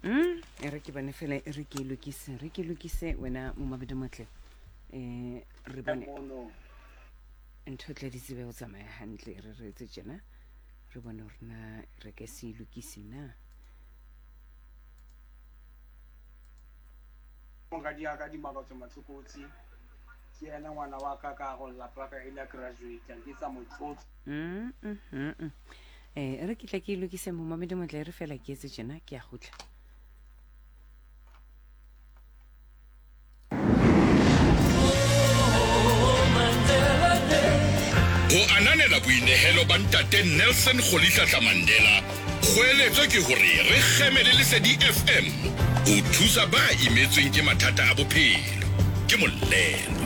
re ke bane fela re ke lokise wena mo mabedi motle re bone ntho tle di tsebe go tsamaya hantle re retse tjena re bone rena re ke se lokise na ga di aka di mabatso matlokotsi ke ena ngwana wa ka ka go lapa ka ila graduate ke tsa motlotsi re ke tla ke lokise mo mabedi motle re fela ke etse tjena ke a gutla go ananela boinehelo ba ntate Nelson Rolihlahla Mandela goeletso ke hore re gemele Lesedi FM o thusa ba imetsweng ke mathata a bophelo ke molelo